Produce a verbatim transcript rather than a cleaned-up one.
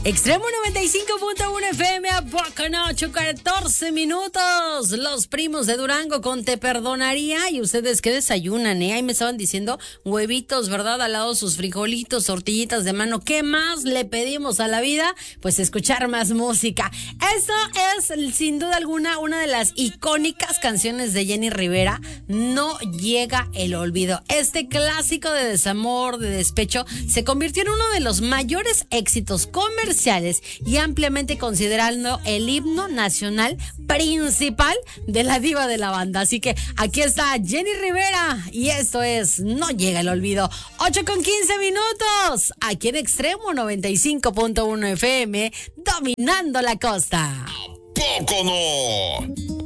Extremo noventa y cinco punto uno F M, a poco no, ocho, catorce minutos. Los primos de Durango con Te Perdonaría. ¿Y ustedes qué desayunan, eh? Ahí me estaban diciendo huevitos, ¿verdad? Al lado sus frijolitos, tortillitas de mano. ¿Qué más le pedimos a la vida? Pues escuchar más música. Eso es, sin duda alguna, una de las icónicas canciones de Jenny Rivera. No llega el olvido. Este clásico de desamor, de despecho, se convirtió en uno de los mayores éxitos comerciales y ampliamente considerando el himno nacional principal de la diva de la banda. Así que aquí está Jenny Rivera y esto es No llega el olvido. ocho con quince minutos, aquí en Extremo noventa y cinco punto uno F M, dominando la costa. ¿A poco no?